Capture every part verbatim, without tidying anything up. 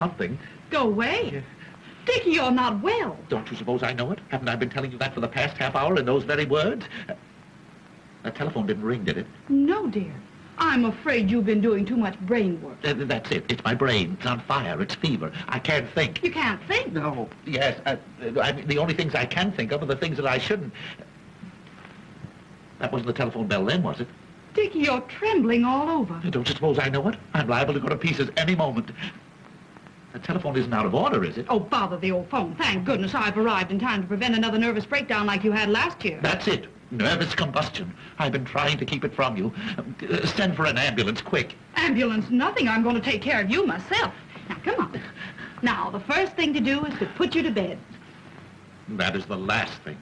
something. Go away. Yeah. Dickie, you're not well. Don't you suppose I know it? Haven't I been telling you that for the past half hour in those very words? That telephone didn't ring, did it? No, dear. I'm afraid you've been doing too much brain work. Uh, that's it. It's my brain. It's on fire. It's fever. I can't think. You can't think. No. Yes. Uh, I mean, the only things I can think of are the things that I shouldn't. That wasn't the telephone bell then, was it? Dickie, you're trembling all over. Don't you suppose I know it? I'm liable to go to pieces any moment. The telephone isn't out of order, is it? Oh, bother the old phone. Thank goodness I've arrived in time to prevent another nervous breakdown like you had last year. That's it. Nervous combustion. I've been trying to keep it from you. Uh, send for an ambulance, quick. Ambulance, nothing. I'm going to take care of you myself. Now, come on. Now, the first thing to do is to put you to bed. That is the last thing.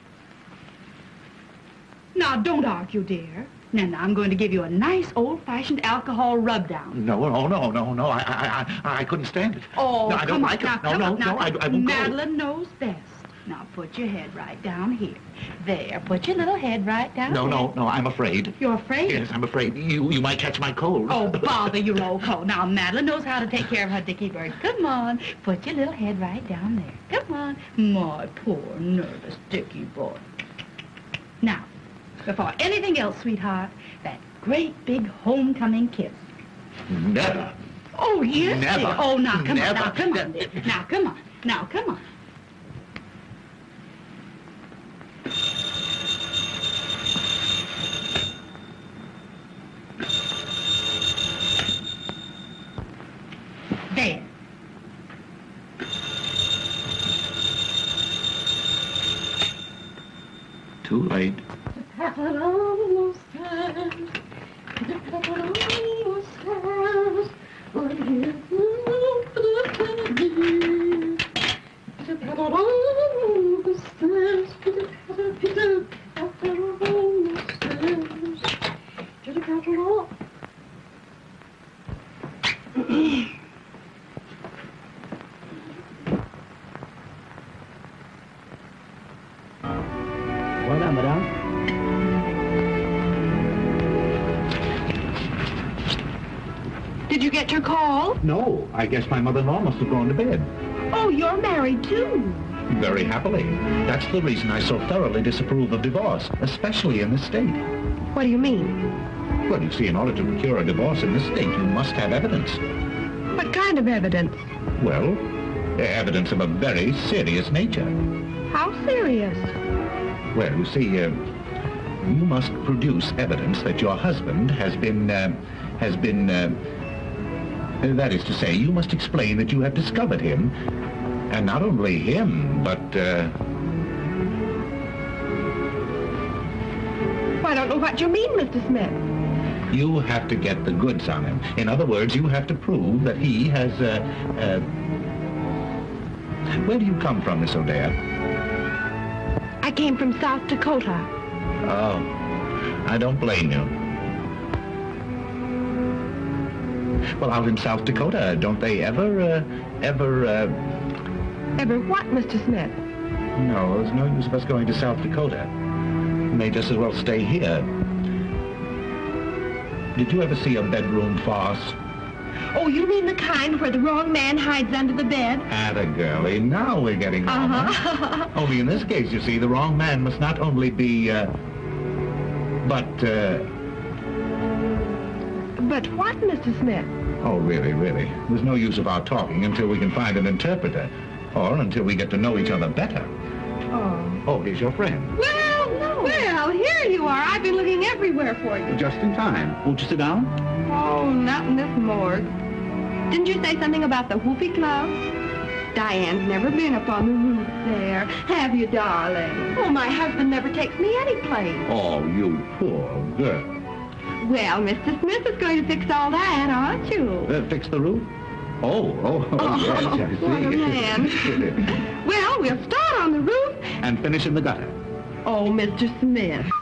Now, don't argue, dear. Now, now, I'm going to give you a nice old-fashioned alcohol rub-down. No, no, no, no, no. I, I, I, I couldn't stand it. Oh, no, I come don't on. like Now, it. No, come no, on. Now, no, I, I won't Madeline knows best. Now, put your head right down here. There, put your little head right down go. No, there. no, no, I'm afraid. You're afraid? Yes, I'm afraid. You, you might catch my cold. Oh, bother your old coat. Now, Madeline knows how to take care of her Dickie bird. Come on, put your little head right down there. Come on. My poor, nervous Dickie boy. Now, before anything else, sweetheart, that great big homecoming kiss. Never. Oh, yes, Never. dear. Oh, now, come Never. on. Now, come on, dear. Now, come on. Now, come on. There. Too late. Voilà, madame. Did you get your call? No, I guess my mother-in-law must have gone to bed. Oh, you're married, too. Very happily. That's the reason I so thoroughly disapprove of divorce, especially in this state. What do you mean? Well, you see, in order to procure a divorce in this state, you must have evidence. What kind of evidence? Well, evidence of a very serious nature. How serious? Well, you see, uh, you must produce evidence that your husband has been, uh, has been, uh, that is to say, you must explain that you have discovered him, and not only him, but, uh... I don't know what you mean, Mister Smith. You have to get the goods on him. In other words, you have to prove that he has, uh, uh... Where do you come from, Miss O'Dea? I came from South Dakota. Oh, I don't blame you. Well, out in South Dakota, don't they ever, uh, ever, uh... Ever what, Mister Smith? No, there's no use of us going to South Dakota. We may just as well stay here. Did you ever see a bedroom farce? Oh, you mean the kind where the wrong man hides under the bed? Atta girlie, now we're getting normal. Uh-huh. Only in this case, you see, the wrong man must not only be, uh... But, uh... But what, Mister Smith? Oh, really, really. There's no use of our talking until we can find an interpreter. Or until we get to know each other better. Oh. Oh, here's your friend. Well, no. Well, here you are. I've been looking everywhere for you. Just in time. Won't you sit down? Oh, not in this morgue. Didn't you say something about the Whoopee Club? Diane's never been up on the roof there. Have you, darling? Oh, my husband never takes me any place. Oh, you poor girl. Well, Mister Smith is going to fix all that, aren't you? Uh, fix the roof? Oh, oh, oh, yes, I see. What a man. Well, we'll start on the roof. And finish in the gutter. Oh, Mister Smith.